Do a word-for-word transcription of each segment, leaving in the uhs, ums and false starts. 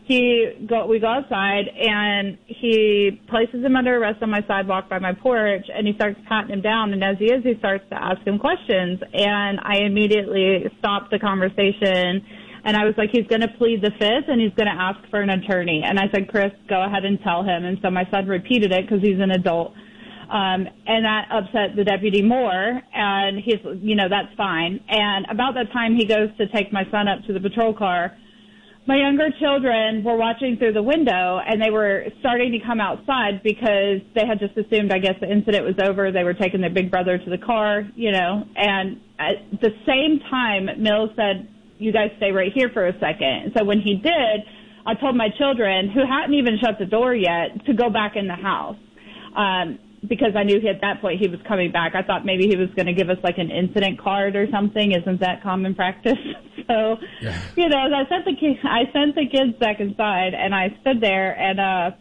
he go, we go outside, and he places him under arrest on my sidewalk by my porch, and he starts patting him down. And as he is, he starts to ask him questions. And I immediately stopped the conversation, and I was like, he's going to plead the fifth, and he's going to ask for an attorney. And I said, Chris, go ahead and tell him. And so my son repeated it because he's an adult. Um, and that upset the deputy more, and he's, you know, that's fine. And about that time, he goes to take my son up to the patrol car. My younger children were watching through the window, and they were starting to come outside because they had just assumed, I guess, the incident was over. They were taking their big brother to the car, you know. And at the same time, Mills said, you guys stay right here for a second. And so when he did, I told my children, who hadn't even shut the door yet, to go back in the house. Um, because I knew he, at that point he was coming back. I thought maybe he was going to give us like an incident card or something. Isn't that common practice? So, yeah. you know, I sent the kids, I sent the kids back inside, and I stood there, and uh,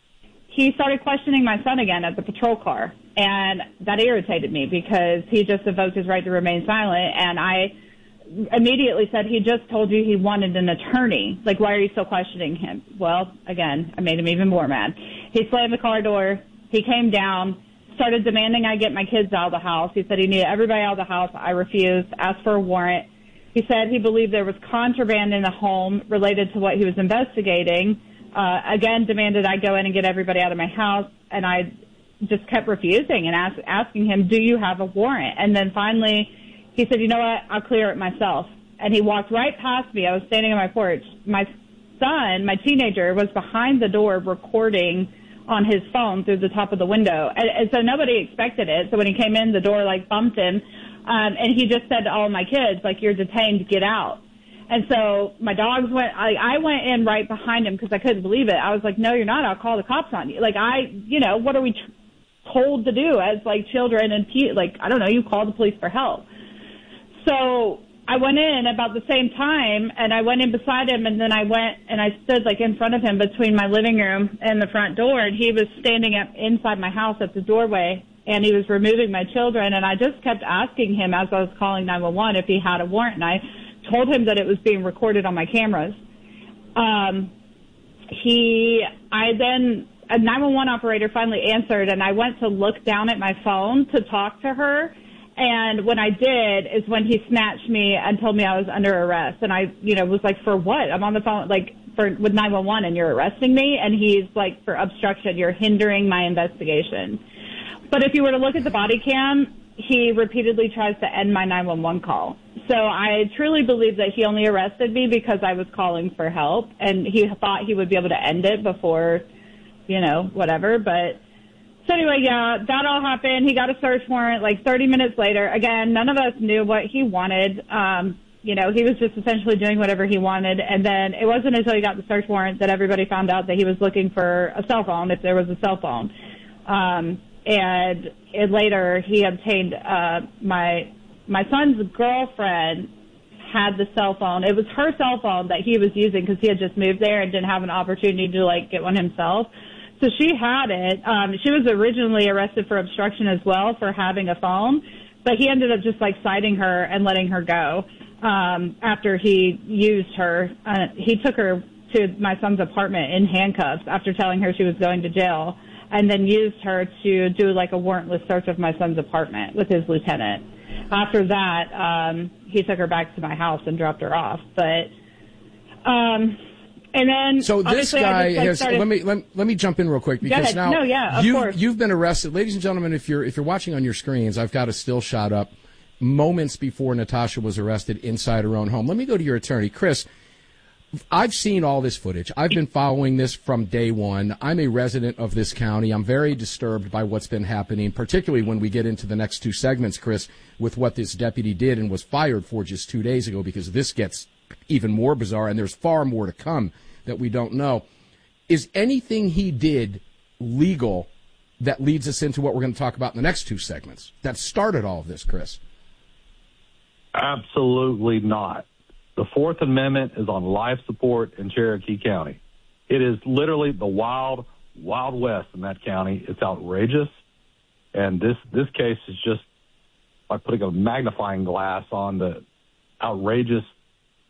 he started questioning my son again at the patrol car, and that irritated me because he just invoked his right to remain silent, and I immediately said, he just told you he wanted an attorney. Like, why are you still questioning him? Well, again, I made him even more mad. He slammed the car door. He came down, started demanding I get my kids out of the house. He said he needed everybody out of the house. I refused, asked for a warrant. He said he believed there was contraband in the home related to what he was investigating. Uh, again, demanded I go in and get everybody out of my house, and I just kept refusing and ask, asking him, do you have a warrant? And then finally he said, you know what, I'll clear it myself. And he walked right past me. I was standing on my porch. My son, my teenager, was behind the door recording on his phone through the top of the window. And, and so nobody expected it. So when he came in, the door, like, bumped him. Um, and he just said to all my kids, like, you're detained, get out. And so my dogs went, I, I went in right behind him because I couldn't believe it. I was like, no, you're not. I'll call the cops on you. Like, I, you know, what are we t- told to do as, like, children and, te- like, I don't know, you call the police for help. So I went in about the same time, and I went in beside him, and then I went and I stood, like, in front of him between my living room and the front door, and he was standing up inside my house at the doorway, and he was removing my children, and I just kept asking him as I was calling nine one one if he had a warrant, and I told him that it was being recorded on my cameras. Um, he, I then, a nine one one operator finally answered, and I went to look down at my phone to talk to her. And when I did is when he snatched me and told me I was under arrest. And I, you know, was like, for what? I'm on the phone, like, for with nine one one, and you're arresting me? And he's like, for obstruction, you're hindering my investigation. But if you were to look at the body cam, he repeatedly tries to end my nine one one call. So I truly believe that he only arrested me because I was calling for help. And he thought he would be able to end it before, you know, whatever. But so anyway, yeah, that all happened. He got a search warrant like thirty minutes later. Again, none of us knew what he wanted. Um, you know, he was just essentially doing whatever he wanted. And then it wasn't until he got the search warrant that everybody found out that he was looking for a cell phone, if there was a cell phone. Um, and it, later he obtained uh, my my son's girlfriend had the cell phone. It was her cell phone that he was using because he had just moved there and didn't have an opportunity to, like, get one himself. So she had it. Um, she was originally arrested for obstruction as well for having a phone, but he ended up just, like, citing her and letting her go um, after he used her. Uh, he took her to my son's apartment in handcuffs after telling her she was going to jail, and then used her to do, like, a warrantless search of my son's apartment with his lieutenant. After that, um, he took her back to my house and dropped her off. But um And then, so this guy just, like, has. started... Let me let, let me jump in real quick because now no, yeah, of you've course. you've been arrested, ladies and gentlemen. If you're if you're watching on your screens, I've got a still shot up moments before Natasha was arrested inside her own home. Let me go to your attorney, Chris. I've seen all this footage. I've been following this from day one. I'm a resident of this county. I'm very disturbed by what's been happening, particularly when we get into the next two segments, Chris, with what this deputy did and was fired for just two days ago, because this gets even more bizarre, and there's far more to come that we don't know. Is anything he did legal that leads us into what we're going to talk about in the next two segments that started all of this, Chris? Absolutely not. The Fourth Amendment is on life support in Cherokee County. It is literally the wild, wild west in that county. It's outrageous. And this, this case is just like putting a magnifying glass on the outrageous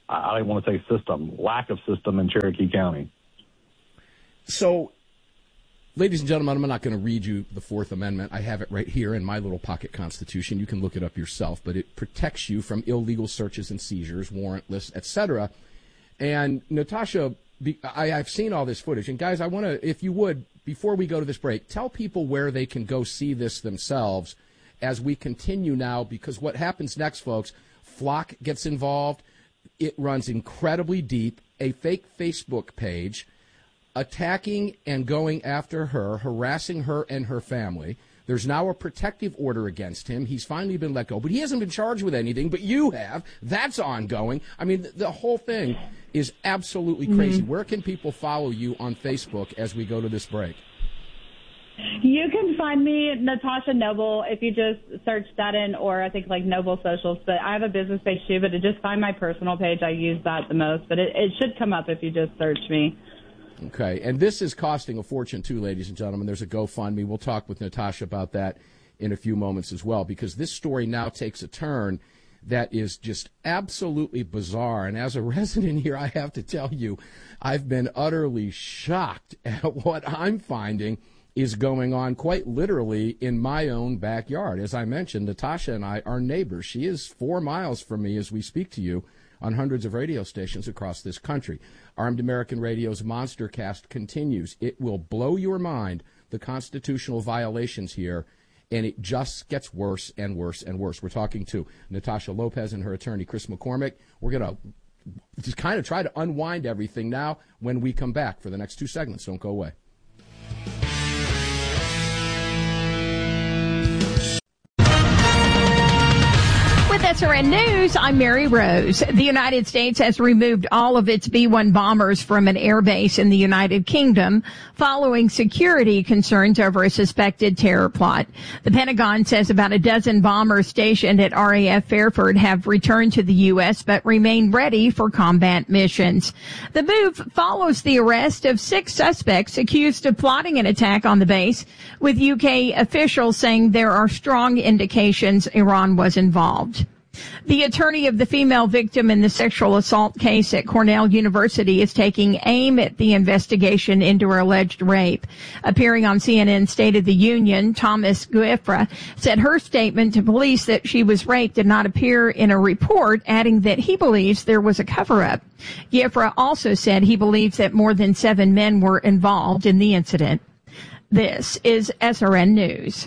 I don't want to say system, lack of system in Cherokee County. So, ladies and gentlemen, I'm not going to read you the Fourth Amendment. I have it right here in my little pocket Constitution. You can look it up yourself, but it protects you from illegal searches and seizures, warrantless, et cetera. And Natasha, I, I've seen all this footage. And guys, I want to, if you would, before we go to this break, tell people where they can go see this themselves as we continue now, because what happens next, folks, Flock gets involved. It runs incredibly deep, a fake Facebook page, attacking and going after her, harassing her and her family. There's now a protective order against him. He's finally been let go, but he hasn't been charged with anything, but you have. That's ongoing. I mean, the, the whole thing is absolutely crazy. Mm-hmm. Where can people follow you on Facebook as we go to this break? You can find me, Natasha Noble, if you just search that in, or I think like Noble Socials. But I have a business page too, but to just find my personal page, I use that the most. But it, it should come up if you just search me. Okay, and this is costing a fortune too, ladies and gentlemen. There's a GoFundMe. We'll talk with Natasha about that in a few moments as well, because this story now takes a turn that is just absolutely bizarre. And as a resident here, I have to tell you, I've been utterly shocked at what I'm finding is going on quite literally in my own backyard. As I mentioned, Natasha and I are neighbors. She is four miles from me as we speak to you on hundreds of radio stations across this country. Armed American Radio's Monster Cast continues. It will blow your mind, the constitutional violations here, and it just gets worse and worse and worse. We're talking to Natasha Lopez and her attorney, Chris McCormick. We're going to just kind of try to unwind everything now when we come back for the next two segments. Don't go away. With S R N News, I'm Mary Rose. The United States has removed all of its B one bombers from an air base in the United Kingdom following security concerns over a suspected terror plot. The Pentagon says about a dozen bombers stationed at R A F Fairford have returned to the U S but remain ready for combat missions. The move follows the arrest of six suspects accused of plotting an attack on the base, with U K officials saying there are strong indications Iran was involved. The attorney of the female victim in the sexual assault case at Cornell University is taking aim at the investigation into her alleged rape. Appearing on C N N's State of the Union, Thomas Giuffre said her statement to police that she was raped did not appear in a report, adding that he believes there was a cover-up. Giuffre also said he believes that more than seven men were involved in the incident. This is S R N News.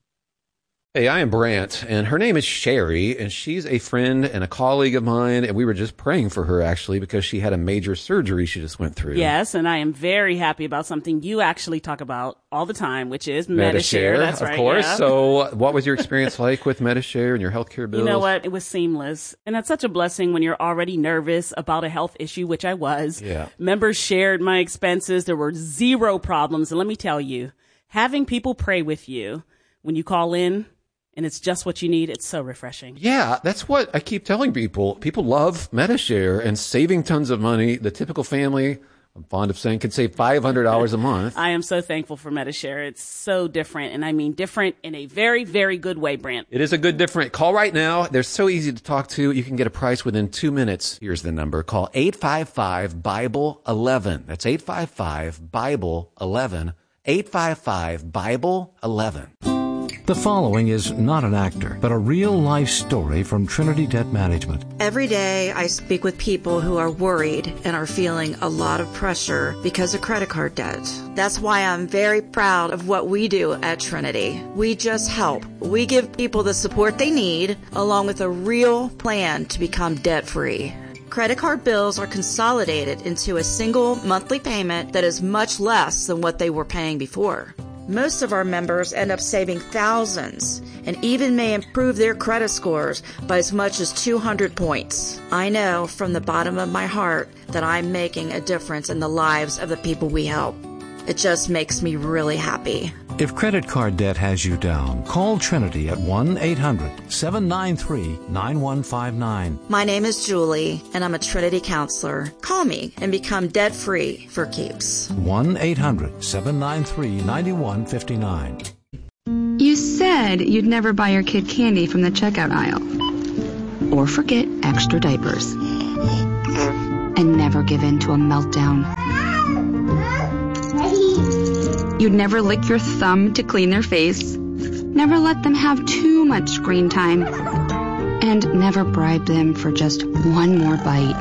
Hey, I am Brant, and her name is Sherry, and she's a friend and a colleague of mine, and we were just praying for her, actually, because she had a major surgery she just went through. Yes, and I am very happy about something you actually talk about all the time, which is Medi-Share. That's of right, course. yeah. So what was your experience like with Medi-Share and your healthcare bills? You know what? It was seamless, and that's such a blessing when you're already nervous about a health issue, which I was. Yeah. Members shared my expenses. There were zero problems, and let me tell you, having people pray with you when you call in, and it's just what you need, it's so refreshing. Yeah, that's what I keep telling people. People love Medi-Share and saving tons of money. The typical family, I'm fond of saying, could save five hundred dollars a month. I am so thankful for Medi-Share. It's so different, and I mean different in a very, very good way, Brant. It is a good different. Call right now. They're so easy to talk to. You can get a price within two minutes. Here's the number. Call eight five five, Bible eleven. That's eight five five, Bible eleven. eight five five, Bible eleven. The following is not an actor, but a real-life story from Trinity Debt Management. Every day I speak with people who are worried and are feeling a lot of pressure because of credit card debt. That's why I'm very proud of what we do at Trinity. We just help. We give people the support they need, along with a real plan to become debt-free. Credit card bills are consolidated into a single monthly payment that is much less than what they were paying before. Most of our members end up saving thousands and even may improve their credit scores by as much as two hundred points. I know from the bottom of my heart that I'm making a difference in the lives of the people we help. It just makes me really happy. If credit card debt has you down, call Trinity at one eight hundred, seven nine three, nine one five nine. My name is Julie, and I'm a Trinity counselor. Call me and become debt-free for keeps. one eight hundred, seven nine three, nine one five nine. You said you'd never buy your kid candy from the checkout aisle. Or forget extra diapers. never give in to a meltdown. You'd never lick your thumb to clean their face. Never let them have too much screen time. And never bribe them for just one more bite.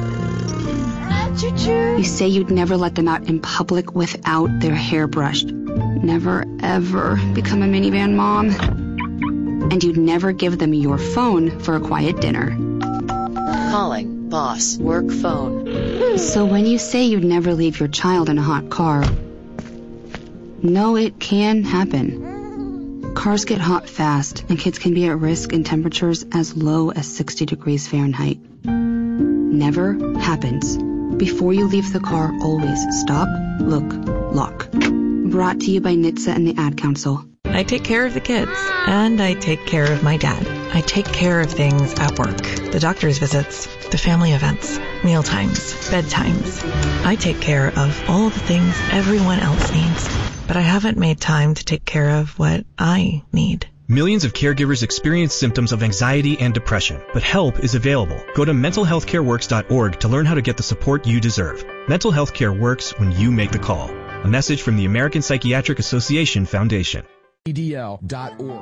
You say you'd never let them out in public without their hair brushed. Never, ever become a minivan mom. And you'd never give them your phone for a quiet dinner. Calling boss work phone. So when you say you'd never leave your child in a hot car, no, it can happen. Cars get hot fast, and kids can be at risk in temperatures as low as sixty degrees Fahrenheit. Never happens. Before you leave the car, always stop, look, lock. Brought to you by N H T S A and the Ad Council. I take care of the kids, and I take care of my dad. I take care of things at work, the doctor's visits, the family events, mealtimes, bedtimes. I take care of all the things everyone else needs, but I haven't made time to take care of what I need. Millions of caregivers experience symptoms of anxiety and depression, but help is available. Go to mental health care works dot org to learn how to get the support you deserve. Mental health care works when you make the call. A message from the American Psychiatric Association Foundation. A D L dot org.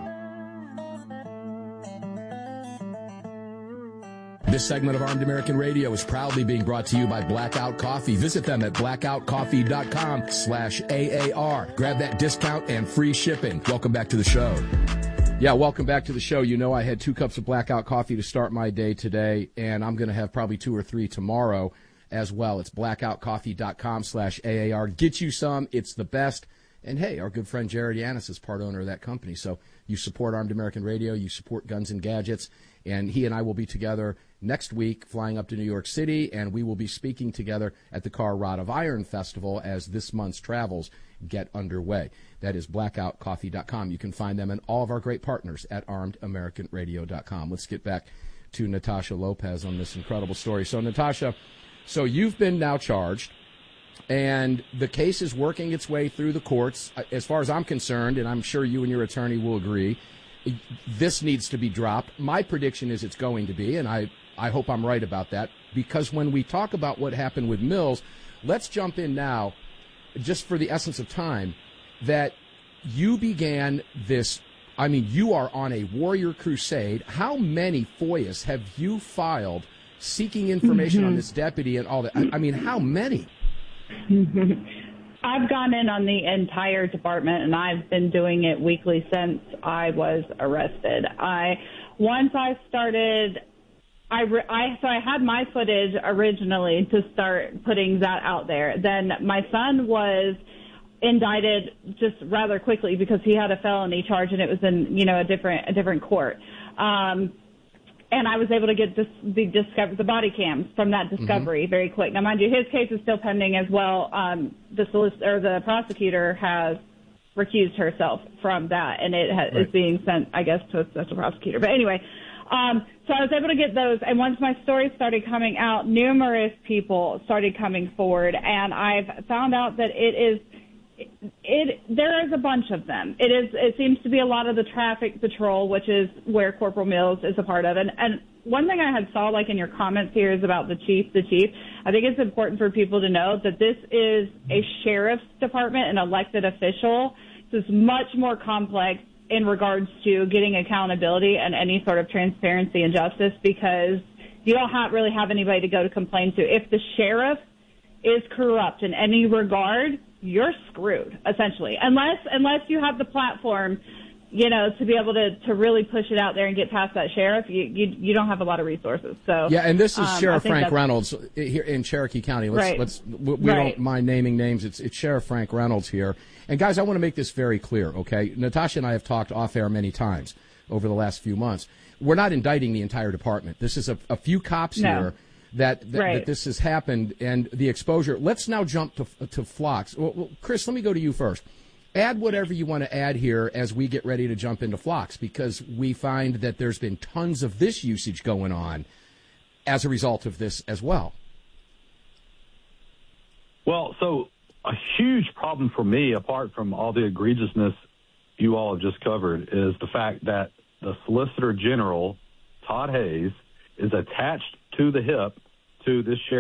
This segment of Armed American Radio is proudly being brought to you by Blackout Coffee. Visit them at blackout coffee dot com slash A A R. Grab that discount and free shipping. Welcome back to the show. Yeah, welcome back to the show. You know I had two cups of Blackout Coffee to start my day today, and I'm going to have probably two or three tomorrow as well. It's blackout coffee dot com slash A A R. Get you some. It's the best. And, hey, our good friend Jared Yanis is part owner of that company. So you support Armed American Radio. You support Guns and Gadgets. And he and I will be together next week flying up to New York City, and we will be speaking together at the Car Rod of Iron Festival as this month's travels get underway. That is blackout coffee dot com. You can find them and all of our great partners at armed american radio dot com. Let's get back to Natasha Lopez on this incredible story. So, Natasha, so you've been now charged, and the case is working its way through the courts. As far as I'm concerned, and I'm sure you and your attorney will agree, this needs to be dropped. My prediction is it's going to be, and I, I hope I'm right about that, because when we talk about what happened with Mills, let's jump in now, just for the essence of time, that you began this, I mean, you are on a warrior crusade. How many F O I As have you filed seeking information mm-hmm. on this deputy and all that? I, I mean, how many? I've gone in on the entire department, and I've been doing it weekly since I was arrested. I once I started, I, I so I had my footage originally to start putting that out there. Then my son was indicted just rather quickly because he had a felony charge, and it was in you know a different a different court. Um, And I was able to get this, the discover the body cams from that discovery mm-hmm. very quick. Now, mind you, his case is still pending as well. Um, the solicitor, or the prosecutor, has recused herself from that, and it ha- right. is being sent, I guess, to a special prosecutor. But anyway, um, so I was able to get those. And once my story started coming out, numerous people started coming forward, and I've found out that it is. It, it there is a bunch of them. It is. It seems to be a lot of the traffic patrol, which is where Corporal Mills is a part of. And and one thing I had saw, like in your comments here, is about the chief. The chief. I think it's important for people to know that this is a sheriff's department, an elected official. So it's much more complex in regards to getting accountability and any sort of transparency and justice, because you don't have, really have anybody to go to complain to. If the sheriff is corrupt in any regard, you're screwed, essentially, unless unless you have the platform, you know, to be able to, to really push it out there and get past that sheriff. You you, you don't have a lot of resources. So yeah, and this is um, Sheriff Frank Reynolds here in Cherokee County. Let's right. let's we, we right. don't mind naming names. It's it's Sheriff Frank Reynolds here. And guys, I want to make this very clear, okay? Natasha and I have talked off air many times over the last few months. We're not indicting the entire department. This is a, a few cops no. here. That that, right. that this has happened, and the exposure. Let's now jump to to Phlox. Well, well, Chris, let me go to you first. Add whatever you want to add here as we get ready to jump into Phlox, because we find that there's been tons of this usage going on as a result of this as well. Well, so a huge problem for me, apart from all the egregiousness you all have just covered, is the fact that the Solicitor General, Todd Hayes, is attached to the hip to this sheriff's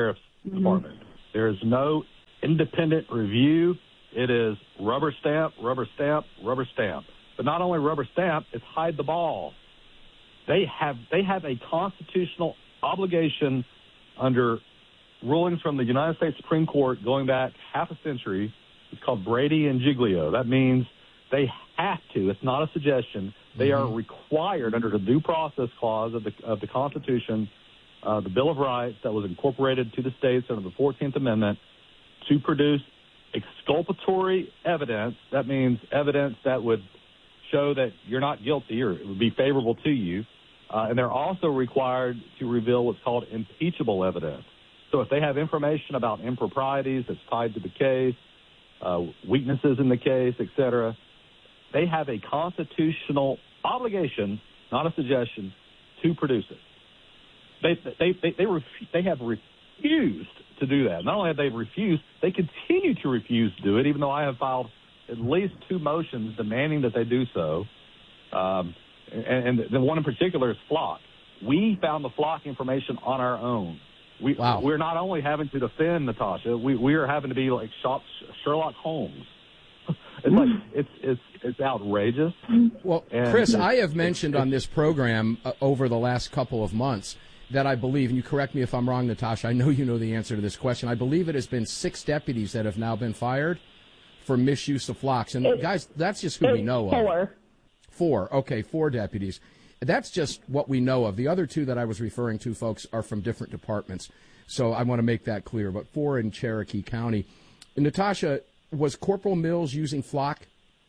mm-hmm. Department. There is no independent review. It is rubber stamp, rubber stamp, rubber stamp. But not only rubber stamp, it's hide the ball. They have they have a constitutional obligation under rulings from the United States Supreme Court going back half a century. It's called Brady and Giglio. That means they have to. It's not a suggestion. They mm-hmm. are required under the Due Process Clause of the of the Constitution, uh, the Bill of Rights that was incorporated to the states under the fourteenth Amendment, to produce exculpatory evidence. That means evidence that would show that you're not guilty or it would be favorable to you. Uh, and they're also required to reveal what's called impeachable evidence. So if they have information about improprieties that's tied to the case, uh, weaknesses in the case, et cetera, they have a constitutional obligation, not a suggestion, to produce it. They they they they, ref, they have refused to do that. Not only have they refused, they continue to refuse to do it, even though I have filed at least two motions demanding that they do so. Um, and, and the one in particular is Flock. We found the Flock information on our own. We, wow. We're not only having to defend Natasha, we, we are having to be like Sherlock Holmes. It's like it's it's it's outrageous. Well, and Chris, I have mentioned on this program uh, over the last couple of months that I believe, and you correct me if I'm wrong, Natasha, I know you know the answer to this question. I believe it has been six deputies that have now been fired for misuse of flocks. And, it, guys, that's just who we know four. of. Four. Okay, four deputies. That's just what we know of. The other two that I was referring to, folks, are from different departments. So I want to make that clear. But four in Cherokee County. And Natasha, was Corporal Mills using Flock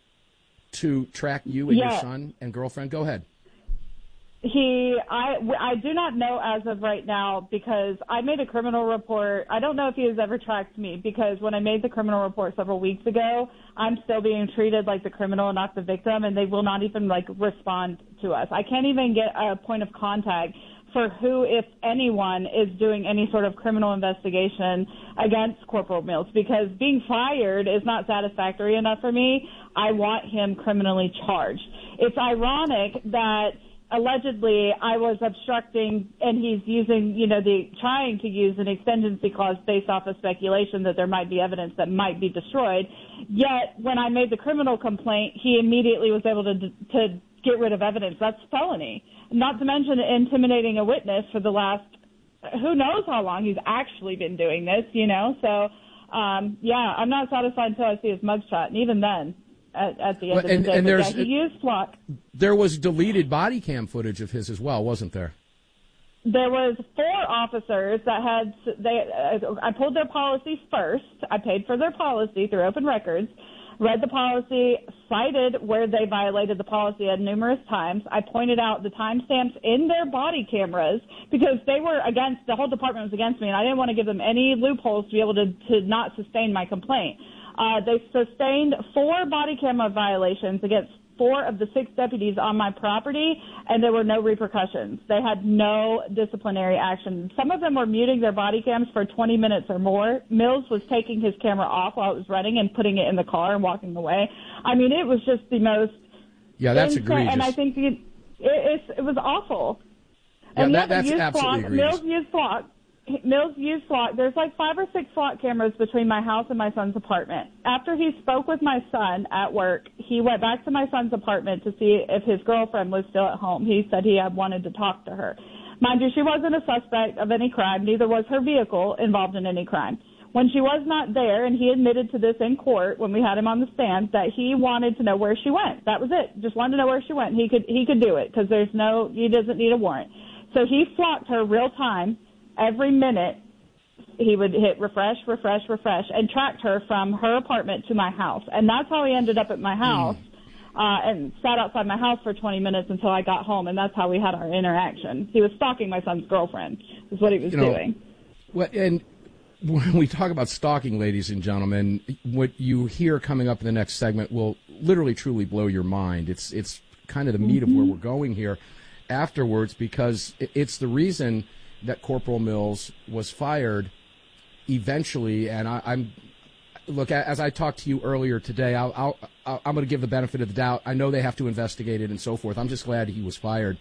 to track you and yeah. your son and girlfriend? Go ahead. He, I, I do not know as of right now because I made a criminal report. I don't know if he has ever tracked me because when I made the criminal report several weeks ago, I'm still being treated like the criminal and not the victim, and they will not even, like, respond to us. I can't even get a point of contact for who, if anyone, is doing any sort of criminal investigation against Corporal Mills because being fired is not satisfactory enough for me. I want him criminally charged. It's ironic that allegedly I was obstructing and he's using, you know, the trying to use an exigency clause based off of speculation that there might be evidence that might be destroyed. Yet when I made the criminal complaint, he immediately was able to to get rid of evidence. That's felony. Not to mention intimidating a witness for the last, who knows how long he's actually been doing this, you know. So, um, yeah, I'm not satisfied until I see his mugshot, and even then. At, at the end well, of and, the day, and there's, yeah, he used Flock. There was deleted body cam footage of his as well, wasn't there? There was four officers that had, they. Uh, I pulled their policy first. I paid for their policy through open records, read the policy, cited where they violated the policy at numerous times. I pointed out the timestamps in their body cameras because they were against, the whole department was against me, and I didn't want to give them any loopholes to be able to, to not sustain my complaint. Uh, they sustained four body camera violations against four of the six deputies on my property, and there were no repercussions. They had no disciplinary action. Some of them were muting their body cams for twenty minutes or more. Mills was taking his camera off while it was running and putting it in the car and walking away. I mean, it was just the most... Yeah, that's insane, egregious. And I think it, it, it's, it was awful. Yeah, and that, that's used absolutely Flock, egregious. Mills used Flock. Mills used Flock. There's like five or six Flock cameras between my house and my son's apartment. After he spoke with my son at work, he went back to my son's apartment to see if his girlfriend was still at home. He said he had wanted to talk to her. Mind you, she wasn't a suspect of any crime. Neither was her vehicle involved in any crime. When she was not there, and he admitted to this in court when we had him on the stand, that he wanted to know where she went. That was it. Just wanted to know where she went. He could he could do it because there's no he doesn't need a warrant. So he flocked her real time. Every minute, he would hit refresh, refresh, refresh, and tracked her from her apartment to my house. And that's how he ended up at my house mm. uh, and sat outside my house for twenty minutes until I got home, and that's how we had our interaction. He was stalking my son's girlfriend is what he was you know, doing. Well, and when we talk about stalking, ladies and gentlemen, what you hear coming up in the next segment will literally, truly blow your mind. It's, it's kind of the meat mm-hmm. of where we're going here afterwards because it's the reason – that Corporal Mills was fired eventually, and I, I'm look as I talked to you earlier today. I'll, I'll, I'll, I'm going to give the benefit of the doubt. I know they have to investigate it and so forth. I'm just glad he was fired.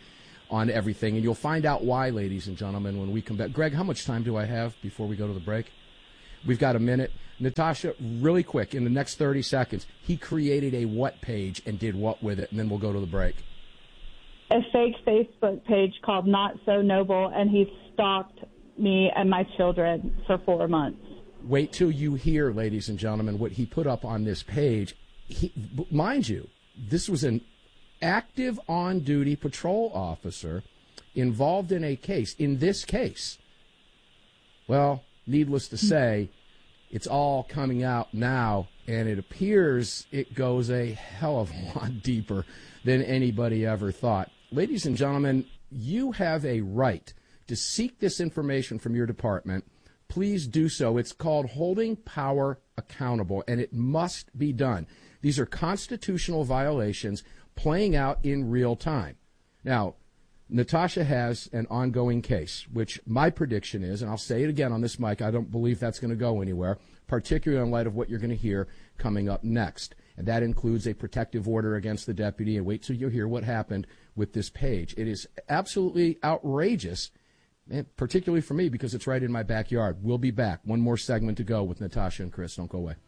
on everything. And you'll find out why, ladies and gentlemen, when we come back. Greg, how much time do I have before we go to the break? We've got a minute. Natasha, really quick, in the next thirty seconds, he created a what page and did what with it, and then we'll go to the break. A fake Facebook page called Not So Noble, and he stalked me and my children for four months. Wait till you hear, ladies and gentlemen, what he put up on this page. He, mind you, this was an active on-duty patrol officer involved in a case. In this case, well, needless to say, it's all coming out now, and it appears it goes a hell of a lot deeper than anybody ever thought. Ladies and gentlemen, you have a right to seek this information from your department. Please do so. It's called holding power accountable, and it must be done. These are constitutional violations playing out in real time. Now, Natasha has an ongoing case, which my prediction is, and I'll say it again on this mic, I don't believe that's going to go anywhere, particularly in light of what you're going to hear coming up next. And that includes a protective order against the deputy, and wait till you hear what happened with this page. It is absolutely outrageous, and particularly for me, because it's right in my backyard. We'll be back. One more segment to go with Natasha and Chris. Don't go away.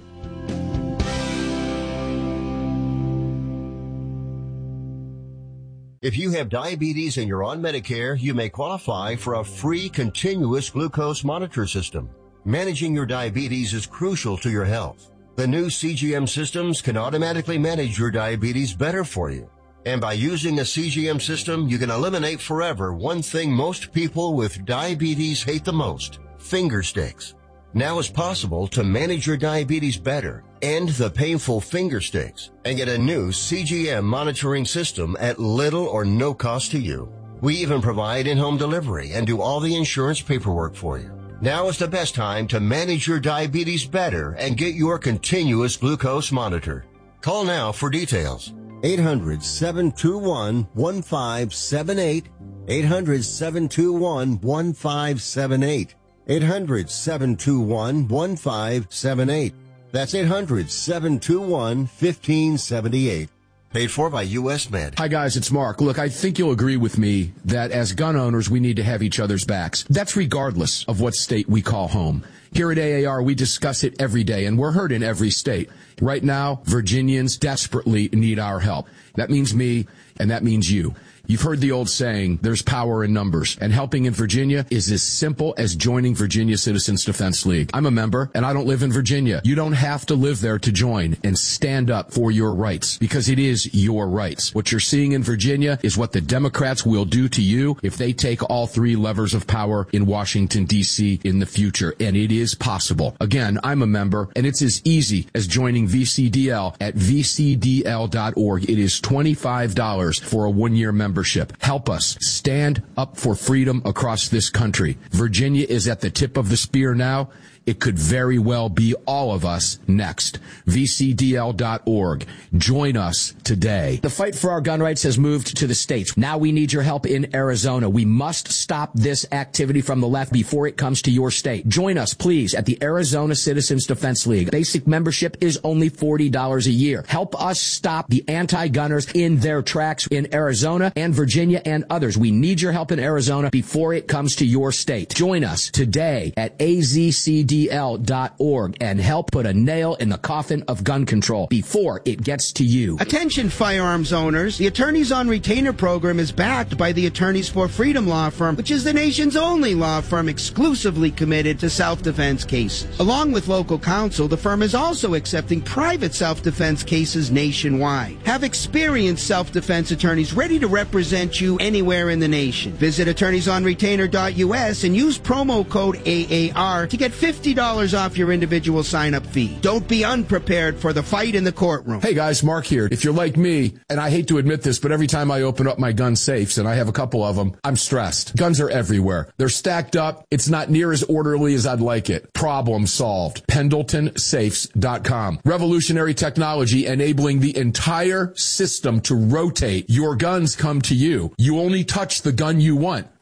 If you have diabetes and you're on Medicare, you may qualify for a free continuous glucose monitor system. Managing your diabetes is crucial to your health. The new C G M systems can automatically manage your diabetes better for you. And by using a C G M system, you can eliminate forever one thing most people with diabetes hate the most: finger sticks. Now it's possible to manage your diabetes better, end the painful finger sticks, and get a new C G M monitoring system at little or no cost to you. We even provide in-home delivery and do all the insurance paperwork for you. Now is the best time to manage your diabetes better and get your continuous glucose monitor. Call now for details. eight hundred, seven two one, one five seven eight. eight hundred, seven two one, one five seven eight. eight hundred, seven two one, one five seven eight. That's eight hundred, seven two one, one five seven eight. Paid for by U S Med. Hi, guys, it's Mark. Look, I think you'll agree with me that as gun owners, we need to have each other's backs. That's regardless of what state we call home. Here at A A R, we discuss it every day, and we're heard in every state. Right now, Virginians desperately need our help. That means me, and that means you. You've heard the old saying, there's power in numbers, and helping in Virginia is as simple as joining Virginia Citizens Defense League. I'm a member, and I don't live in Virginia. You don't have to live there to join and stand up for your rights, because it is your rights. What you're seeing in Virginia is what the Democrats will do to you if they take all three levers of power in Washington, D C in the future, and it is possible. Again, I'm a member, and it's as easy as joining V C D L at v c d l dot org. It is twenty-five dollars for a one-year membership. Help us stand up for freedom across this country. Virginia is at the tip of the spear now. It could very well be all of us next. v c d l dot org. Join us today. The fight for our gun rights has moved to the states. Now we need your help in Arizona. We must stop this activity from the left before it comes to your state. Join us, please, at the Arizona Citizens Defense League. Basic membership is only forty dollars a year. Help us stop the anti-gunners in their tracks in Arizona and Virginia and others. We need your help in Arizona before it comes to your state. Join us today at a z c d l dot org and help put a nail in the coffin of gun control before it gets to you. Attention firearms owners. The Attorneys on Retainer program is backed by the Attorneys for Freedom law firm, which is the nation's only law firm exclusively committed to self-defense cases. Along with local counsel, the firm is also accepting private self-defense cases nationwide. Have experienced self-defense attorneys ready to represent you anywhere in the nation. Visit attorneys on retainer dot u s and use promo code A A R to get fifty dollars off your individual sign-up fee. Don't be unprepared for the fight in the courtroom. Hey guys, Mark here. If you're like me, and I hate to admit this, but every time I open up my gun safes, and I have a couple of them, I'm stressed. Guns are everywhere. They're stacked up. It's not near as orderly as I'd like it. Problem solved. Pendleton Safes dot com. Revolutionary technology enabling the entire system to rotate. Your guns come to you. You only touch the gun you want.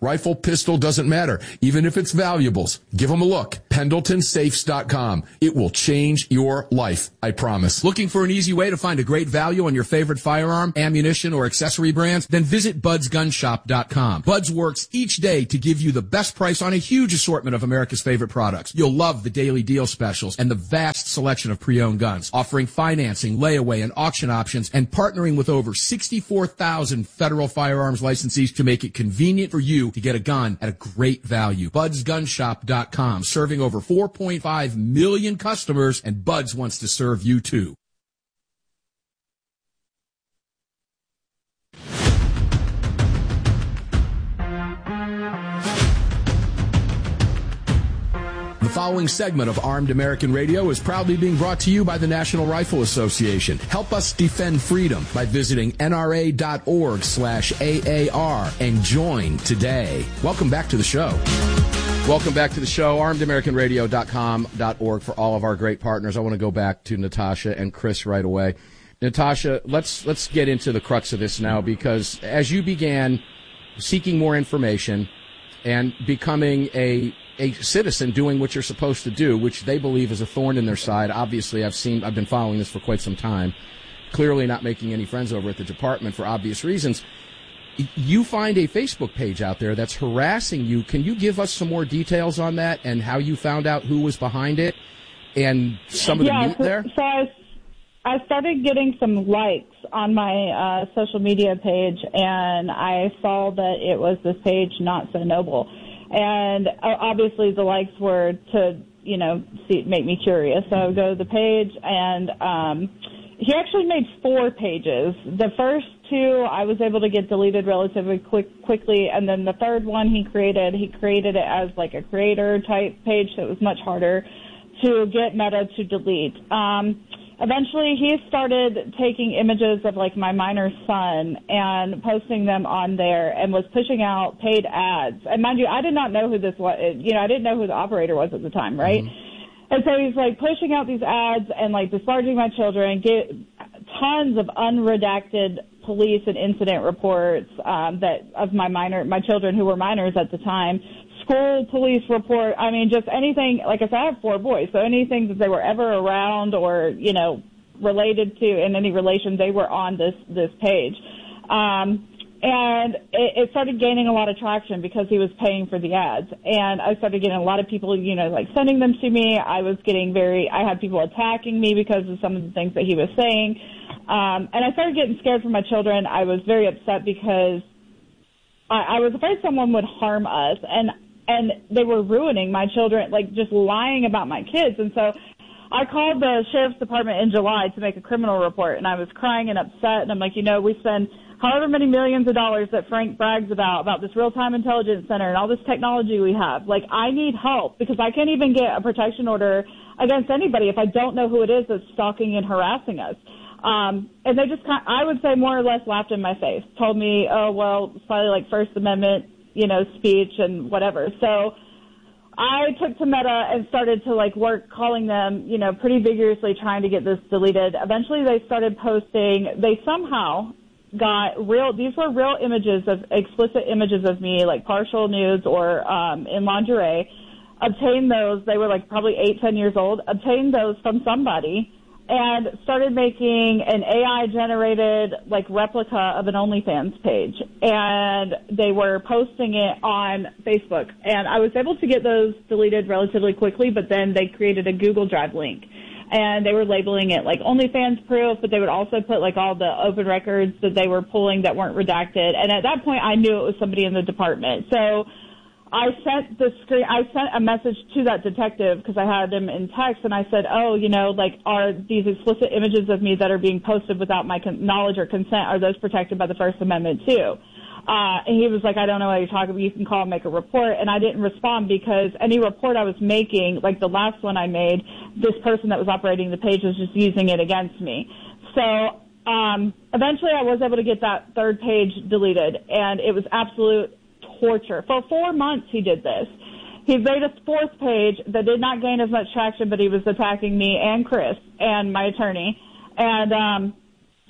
Rifle, pistol, doesn't matter. Even if it's valuables, give them a look. Pendleton Safes dot com. It will change your life, I promise. Looking for an easy way to find a great value on your favorite firearm, ammunition, or accessory brands? Then visit Buds Gun Shop dot com. Buds works each day to give you the best price on a huge assortment of America's favorite products. You'll love the daily deal specials and the vast selection of pre-owned guns, offering financing, layaway, and auction options, and partnering with over sixty-four thousand federal firearms licensees to make it convenient for you to get a gun at a great value. Buds Gun Shop dot com, serving over four point five million customers, and Buds wants to serve you too. The following segment of Armed American Radio is proudly being brought to you by the National Rifle Association. Help us defend freedom by visiting N R A dot org slash A A R and join today. Welcome back to the show. Welcome back to the show, armed american radio dot com dot org for all of our great partners. I want to go back to Natasha and Chris right away. Natasha, let's let's get into the crux of this now, because as you began seeking more information and becoming a a citizen doing what you're supposed to do, which they believe is a thorn in their side. Obviously, I've seen, I've been following this for quite some time, clearly not making any friends over at the department for obvious reasons. You find a Facebook page out there that's harassing you. Can you give us some more details on that and how you found out who was behind it and some of the yeah, meat so, there? So I, I started getting some likes on my uh, social media page, and I saw that it was this page, Not So Noble. And obviously the likes were to, you know, see, make me curious. So I would go to the page, and um, he actually made four pages. The first two I was able to get deleted relatively quick, quickly, and then the third one he created, he created it as like a creator-type page, so it was much harder to get Meta to delete. Um, Eventually, he started taking images of, like, my minor son and posting them on there and was pushing out paid ads. And mind you, I did not know who this was. You know, I didn't know who the operator was at the time, right? Mm-hmm. And so he's, like, pushing out these ads and, like, disparaging my children, get tons of unredacted police and incident reports um, that of my minor, my children who were minors at the time. School police report, I mean, just anything, like I said, I have four boys, so anything that they were ever around or, you know, related to in any relation, they were on this, this page. Um, and it, it started gaining a lot of traction because he was paying for the ads. And I started getting a lot of people, you know, like sending them to me. I was getting very, I had people attacking me because of some of the things that he was saying. Um, and I started getting scared for my children. I was very upset because I, I was afraid someone would harm us. And And they were ruining my children, like just lying about my kids. And so I called the sheriff's department in July to make a criminal report, and I was crying and upset. And I'm like, you know, we spend however many millions of dollars that Frank brags about, about this real-time intelligence center and all this technology we have. Like, I need help because I can't even get a protection order against anybody if I don't know who it is that's stalking and harassing us. Um, and they just, kind of, I would say, more or less laughed in my face, told me, oh, well, it's probably like First Amendment, you know, speech and whatever. So I took to Meta and started to, like, work calling them, you know, pretty vigorously trying to get this deleted. Eventually they started posting, they somehow got real, these were real images of, explicit images of me, like partial nudes or um, in lingerie. Obtained those, they were like probably eight, ten years old, obtained those from somebody and started making an A I-generated, like, replica of an OnlyFans page. And they were posting it on Facebook. And I was able to get those deleted relatively quickly, but then they created a Google Drive link. And they were labeling it, like, OnlyFans proof, but they would also put, like, all the open records that they were pulling that weren't redacted. And at that point, I knew it was somebody in the department. So I sent the screen, I sent a message to that detective because I had him in text, and I said, oh, you know, like, are these explicit images of me that are being posted without my con- knowledge or consent, are those protected by the First Amendment too? Uh, and he was like, I don't know what you're talking about. You can call and make a report. And I didn't respond because any report I was making, like the last one I made, this person that was operating the page was just using it against me. So um, eventually I was able to get that third page deleted, and it was absolute torture. For four months he did this. He made a fourth page that did not gain as much traction, but he was attacking me and Chris and my attorney. And um,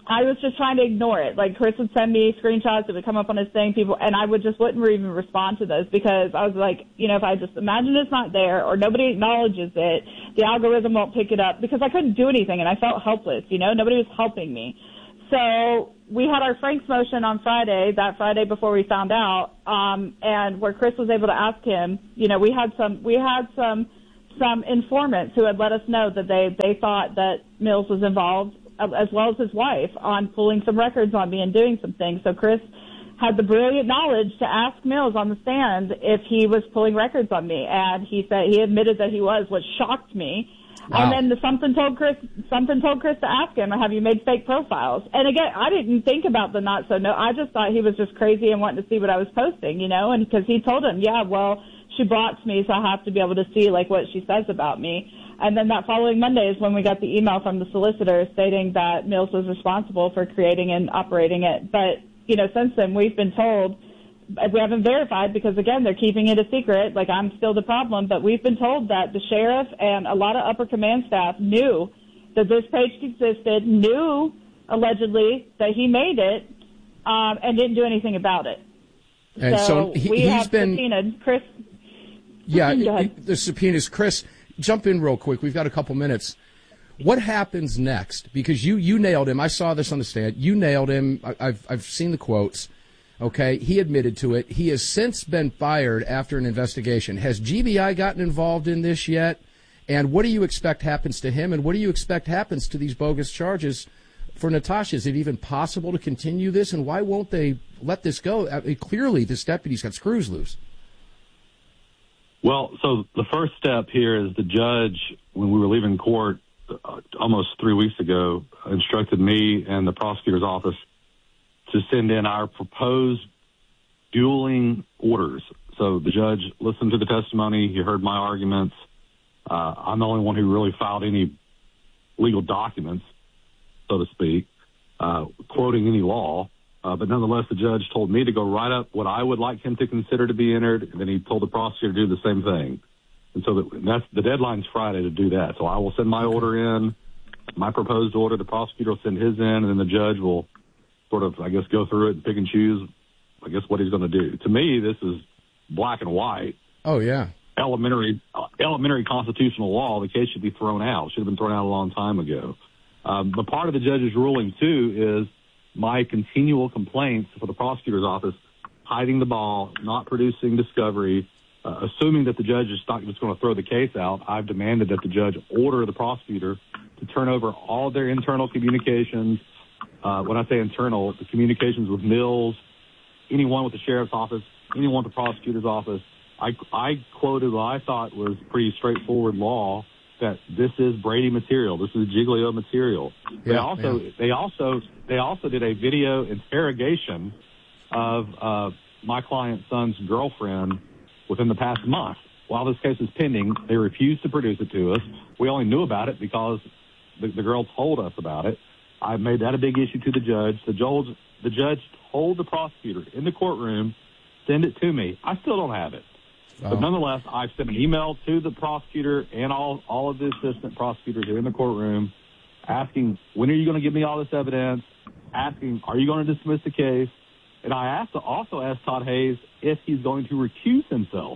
I was just trying to ignore it. Like, Chris would send me screenshots that would come up on his thing, people, and I would just wouldn't even respond to those because I was like, you know, if I just imagine it's not there or nobody acknowledges it, the algorithm won't pick it up because I couldn't do anything and I felt helpless, you know, nobody was helping me. So we had our Frank's motion on Friday, that Friday before we found out, um, and where Chris was able to ask him, you know, we had some, we had some, some informants who had let us know that they, they thought that Mills was involved, as well as his wife, on pulling some records on me and doing some things. So Chris had the brilliant knowledge to ask Mills on the stand if he was pulling records on me, and he said he admitted that he was, which shocked me. Wow. And then the, something told Chris, something told Chris to ask him, have you made fake profiles? And again, I didn't think about the not so no. I just thought he was just crazy and wanting to see what I was posting, you know, and because he told him, yeah, well, she blocks me, so I have to be able to see like what she says about me. And then that following Monday is when we got the email from the solicitor stating that Mills was responsible for creating and operating it. But, you know, since then we've been told, we haven't verified because, again, they're keeping it a secret, like I'm still the problem, but we've been told that the sheriff and a lot of upper command staff knew that this page existed, knew, allegedly, that he made it, um, and didn't do anything about it. And so, so he, we he's have been... subpoenaed Chris. Yeah, it, the subpoenas. Chris, jump in real quick. We've got a couple minutes. What happens next? Because you, you nailed him. I saw this on the stand. You nailed him. I, I've I've seen the quotes. Okay, he admitted to it. He has since been fired after an investigation. Has G B I gotten involved in this yet? And what do you expect happens to him? And what do you expect happens to these bogus charges for Natasha? Is it even possible to continue this? And why won't they let this go? I mean, clearly, this deputy's got screws loose. Well, so the first step here is the judge, when we were leaving court uh, almost three weeks ago, instructed me and the prosecutor's office to send in our proposed dueling orders. So the judge listened to the testimony. He heard my arguments. Uh, I'm the only one who really filed any legal documents, so to speak, uh, quoting any law. Uh, but nonetheless, the judge told me to go write up what I would like him to consider to be entered, and then he told the prosecutor to do the same thing. And so that, that's the deadline's Friday to do that. So I will send my order in, my proposed order. The prosecutor will send his in, and then the judge will sort of, I guess, go through it and pick and choose, I guess, what he's going to do. To me, this is black and white. Oh, yeah. Elementary, uh, elementary constitutional law. The case should be thrown out. Should have been thrown out a long time ago. Um, but part of the judge's ruling, too, is my continual complaints for the prosecutor's office, hiding the ball, not producing discovery, uh, assuming that the judge is not just going to throw the case out. I've demanded that the judge order the prosecutor to turn over all of their internal communications. Uh, when I say internal, the communications with Mills, anyone with the sheriff's office, anyone with the prosecutor's office. I, I quoted what I thought was pretty straightforward law, that this is Brady material. This is Giglio material. Yeah, they also, yeah. they also, they also did a video interrogation of uh, my client's son's girlfriend within the past month. While this case is pending, they refused to produce it to us. We only knew about it because the, the girl told us about it. I made that a big issue to the judge. The judge, the judge told the prosecutor in the courtroom, send it to me. I still don't have it. Oh. But nonetheless, I've sent an email to the prosecutor and all, all of the assistant prosecutors who are in the courtroom asking, when are you going to give me all this evidence? Asking, are you going to dismiss the case? And I asked, also asked Todd Hayes if he's going to recuse himself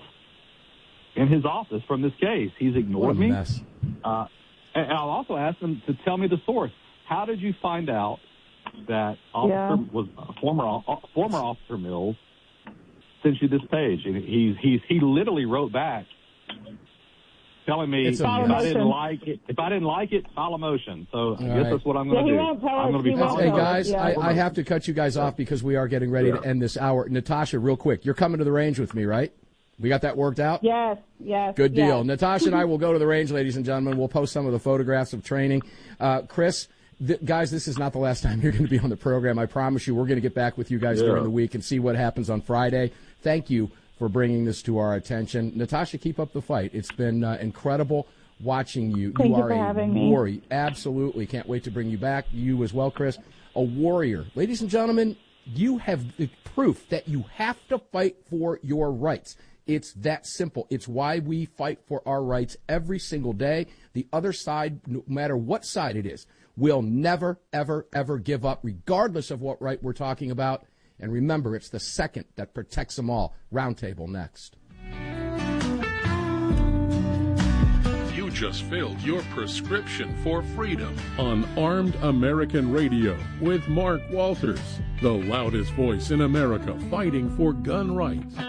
in his office from this case. He's ignored me. Mess. Uh, and I'll also ask him to tell me the source. How did you find out that officer yeah. was uh, former uh, former Officer Mills sent you this page? And he's he's he literally wrote back telling me if I didn't like it, if I didn't like it, file a motion. So I guess right. that's what I'm going to yeah, do. I'm going to be. Hey guys, yeah. I, I have to cut you guys off because we are getting ready yeah. to end this hour. Natasha, real quick, you're coming to the range with me, right? We got that worked out? Yes, yes. Good deal. Yes. Natasha and I will go to the range, ladies and gentlemen. We'll post some of the photographs of training. Uh, Chris, th- guys, this is not the last time you're going to be on the program. I promise you we're going to get back with you guys yeah. during the week and see what happens on Friday. Thank you for bringing this to our attention. Natasha, keep up the fight. It's been uh, incredible watching you. Thank you you are for a having me. warrior. Absolutely. Can't wait to bring you back. You as well, Chris. A warrior. Ladies and gentlemen, you have the proof that you have to fight for your rights. It's that simple. It's why we fight for our rights every single day. The other side, no matter what side it is, will never, ever, ever give up, regardless of what right we're talking about. And remember, it's the second that protects them all. Roundtable next. You just filled your prescription for freedom on Armed American Radio with Mark Walters, the loudest voice in America fighting for gun rights.